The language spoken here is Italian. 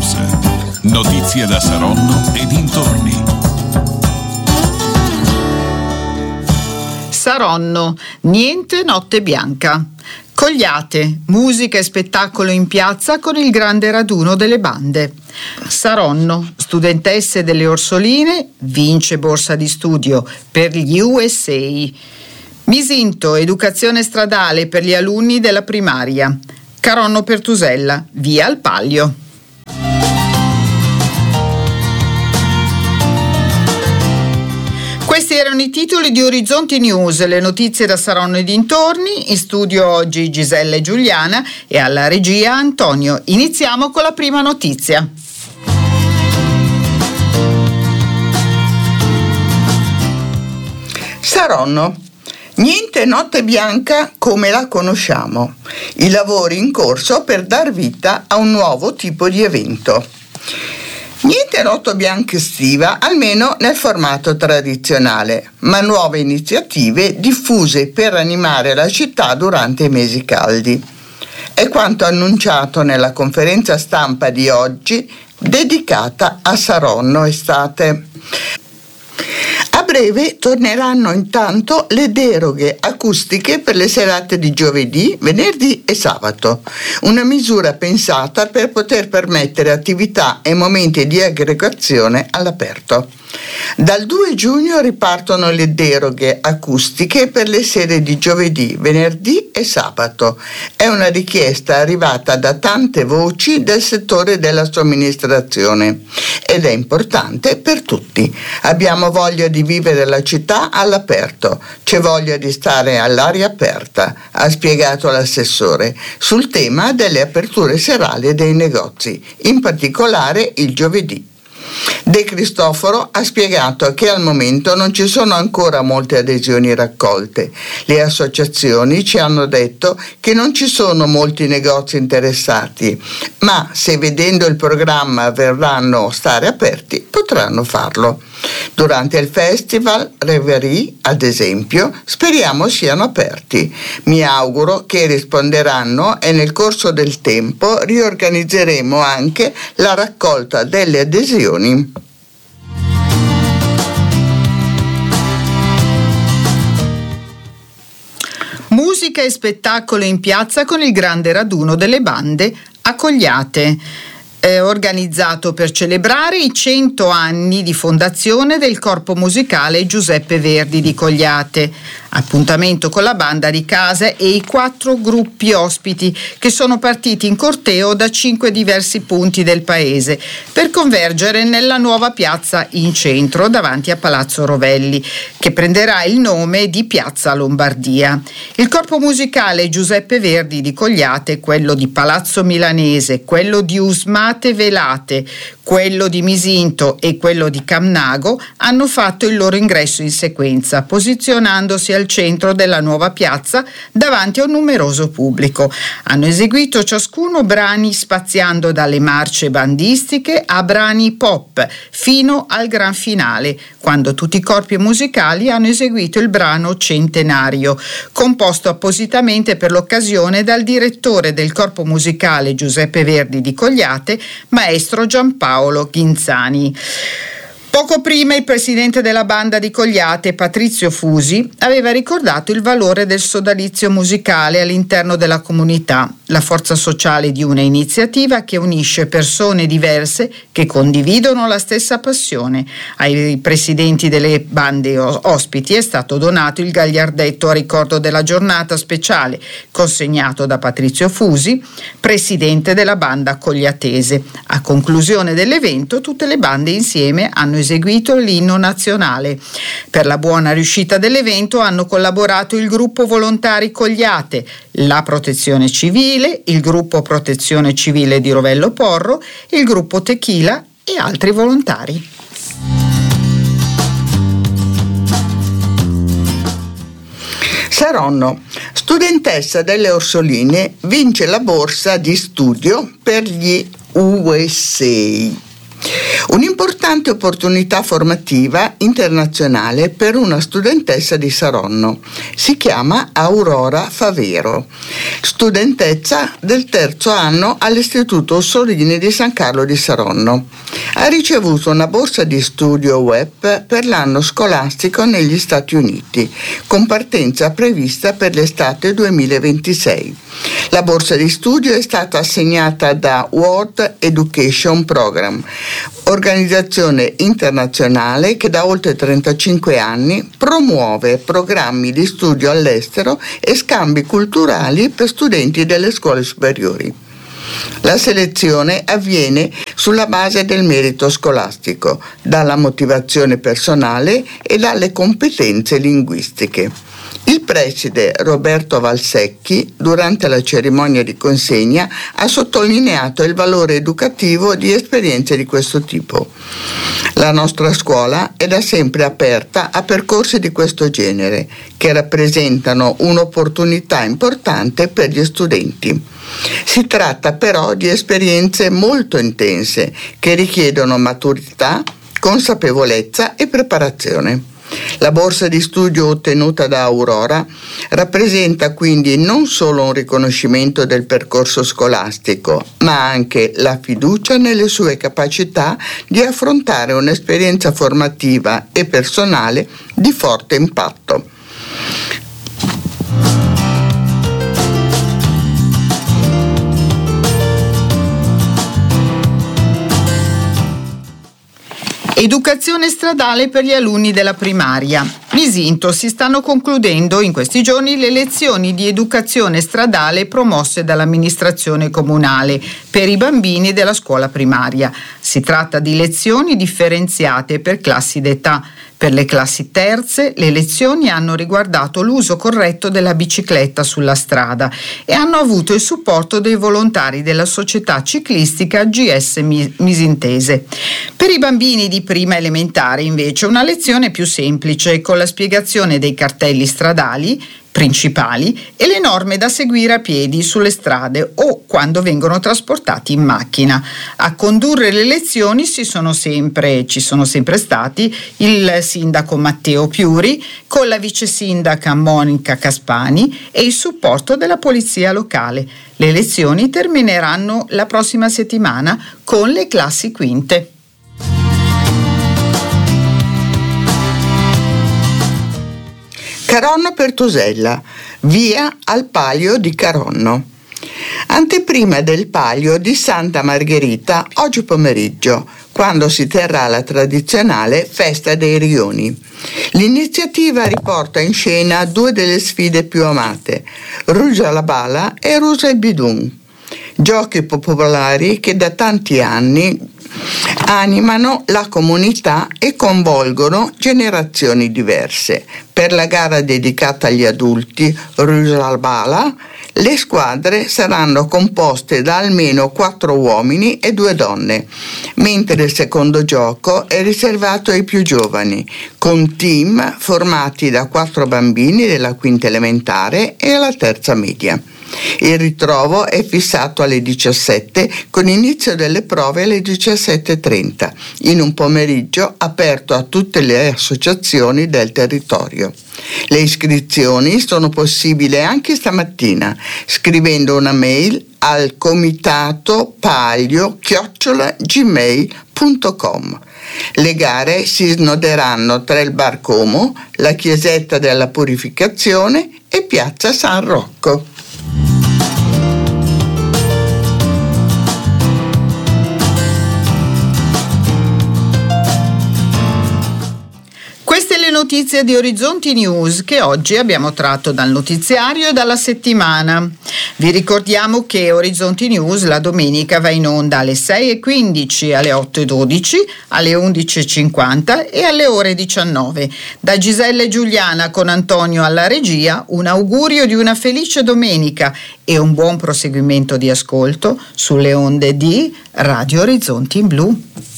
News. Notizie da Saronno e dintorni. Saronno, niente notte bianca. Cogliate, musica e spettacolo in piazza con il grande raduno delle bande. Saronno, studentesse delle Orsoline, vince borsa di studio per gli USA. Misinto, educazione stradale per gli alunni della primaria. Caronno Pertusella, via al Palio. Questi erano i titoli di Orizzonti News, le notizie da Saronno e dintorni. In studio oggi Gisella e Giuliana e alla regia Antonio. Iniziamo con la prima notizia. Saronno. Niente notte bianca come la conosciamo. I lavori in corso per dar vita a un nuovo tipo di evento. Niente notte bianca estiva, almeno nel formato tradizionale, ma nuove iniziative diffuse per animare la città durante i mesi caldi. È quanto annunciato nella conferenza stampa di oggi dedicata a Saronno Estate. A breve torneranno intanto le deroghe acustiche per le serate di giovedì, venerdì e sabato, una misura pensata per poter permettere attività e momenti di aggregazione all'aperto. Dal 2 giugno ripartono le deroghe acustiche per le sere di giovedì, venerdì e sabato. È una richiesta arrivata da tante voci del settore della somministrazione ed è importante per tutti. Abbiamo voglia di vivere la città all'aperto, c'è voglia di stare all'aria aperta, ha spiegato l'assessore, sul tema delle aperture serali dei negozi, in particolare il giovedì. De Cristoforo ha spiegato che al momento non ci sono ancora molte adesioni raccolte. Le associazioni ci hanno detto che non ci sono molti negozi interessati, ma se vedendo il programma verranno stare aperti, potranno farlo. Durante il festival Reverie, ad esempio, speriamo siano aperti. Mi auguro che risponderanno e nel corso del tempo riorganizzeremo anche la raccolta delle adesioni. Musica e spettacolo in piazza con il grande raduno delle bande a Cogliate, organizzato per celebrare i 100 anni di fondazione del Corpo Musicale Giuseppe Verdi di Cogliate. Appuntamento con la banda di casa e i 4 gruppi ospiti che sono partiti in corteo da 5 diversi punti del paese per convergere nella nuova piazza in centro davanti a Palazzo Rovelli, che prenderà il nome di Piazza Lombardia. Il Corpo Musicale Giuseppe Verdi di Cogliate, quello di Palazzo Milanese, quello di Usmate Velate, quello di Misinto e quello di Camnago hanno fatto il loro ingresso in sequenza, posizionandosi al centro della nuova piazza davanti a un numeroso pubblico. Hanno eseguito ciascuno brani spaziando dalle marce bandistiche a brani pop fino al gran finale, quando tutti i corpi musicali hanno eseguito il brano Centenario, composto appositamente per l'occasione dal direttore del Corpo Musicale Giuseppe Verdi di Cogliate, maestro Giampaolo Ghinzani. Poco prima il presidente della banda di Cogliate, Patrizio Fusi, aveva ricordato il valore del sodalizio musicale all'interno della comunità, la forza sociale di una iniziativa che unisce persone diverse che condividono la stessa passione. Ai presidenti delle bande ospiti è stato donato il gagliardetto a ricordo della giornata speciale, consegnato da Patrizio Fusi, presidente della banda cogliatese. A conclusione dell'evento, tutte le bande insieme hanno eseguito l'inno nazionale. Per la buona riuscita dell'evento hanno collaborato il gruppo Volontari Cogliate, la Protezione Civile, il gruppo Protezione Civile di Rovello Porro, il gruppo Tequila e altri volontari. Saronno, studentessa delle Orsoline, vince la borsa di studio per gli USA. Un'importante opportunità formativa internazionale per una studentessa di Saronno. Si chiama Aurora Favero, studentessa del 3° anno all'Istituto Ossolini di San Carlo di Saronno. Ha ricevuto una borsa di studio web per l'anno scolastico negli Stati Uniti, con partenza prevista per l'estate 2026. La borsa di studio è stata assegnata da World Education Program, organizzazione internazionale che da oltre 35 anni promuove programmi di studio all'estero e scambi culturali per studenti delle scuole superiori. La selezione avviene sulla base del merito scolastico, dalla motivazione personale e dalle competenze linguistiche. Il preside Roberto Valsecchi, durante la cerimonia di consegna, ha sottolineato il valore educativo di esperienze di questo tipo. La nostra scuola è da sempre aperta a percorsi di questo genere, che rappresentano un'opportunità importante per gli studenti. Si tratta però di esperienze molto intense, che richiedono maturità, consapevolezza e preparazione. La borsa di studio ottenuta da Aurora rappresenta quindi non solo un riconoscimento del percorso scolastico, ma anche la fiducia nelle sue capacità di affrontare un'esperienza formativa e personale di forte impatto. Educazione stradale per gli alunni della primaria. In Isinto si stanno concludendo in questi giorni le lezioni di educazione stradale promosse dall'amministrazione comunale per i bambini della scuola primaria. Si tratta di lezioni differenziate per classi d'età. Per le classi terze, le lezioni hanno riguardato l'uso corretto della bicicletta sulla strada e hanno avuto il supporto dei volontari della società ciclistica GS Misintese. Per i bambini di prima elementare, invece, una lezione più semplice, con la spiegazione dei cartelli stradali principali e le norme da seguire a piedi sulle strade o quando vengono trasportati in macchina. A condurre le lezioni ci sono sempre stati il sindaco Matteo Piuri con la vice sindaca Monica Caspani e il supporto della polizia locale. Le lezioni termineranno la prossima settimana con le classi quinte. Caronno Pertusella, via al Palio di Caronno. Anteprima del Palio di Santa Margherita oggi pomeriggio, quando si terrà la tradizionale Festa dei Rioni. L'iniziativa riporta in scena due delle sfide più amate, Ruja la Bala e Ruja il Bidun, giochi popolari che da tanti anni animano la comunità e coinvolgono generazioni diverse. Per la gara dedicata agli adulti, Ruja la Bala, le squadre saranno composte da almeno 4 uomini e 2 donne, mentre il secondo gioco è riservato ai più giovani, con team formati da 4 bambini della quinta elementare e alla terza media. Il ritrovo è fissato alle 17 con inizio delle prove alle 17:30 in un pomeriggio aperto a tutte le associazioni del territorio. Le iscrizioni sono possibili anche stamattina scrivendo una mail al comitatopaglio@gmail.com. Le gare si snoderanno tra il Bar Como, la Chiesetta della Purificazione e Piazza San Rocco. Queste le notizie di Orizzonti News che oggi abbiamo tratto dal notiziario e dalla settimana. Vi ricordiamo che Orizzonti News la domenica va in onda alle 6:15, alle 8:12, alle 11:50 e alle ore 19. Da Gisella e Giuliana con Antonio alla regia, un augurio di una felice domenica e un buon proseguimento di ascolto sulle onde di Radio Orizzonti in Blu.